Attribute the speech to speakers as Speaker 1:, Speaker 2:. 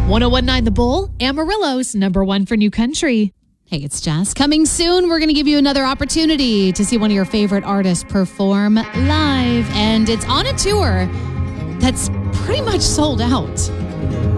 Speaker 1: 1019 The Bull, Amarillo's #1 for new country.
Speaker 2: Hey, it's Jess. Coming soon, we're going to give you another opportunity to see one of your favorite artists perform live. And it's on a tour that's pretty much sold out.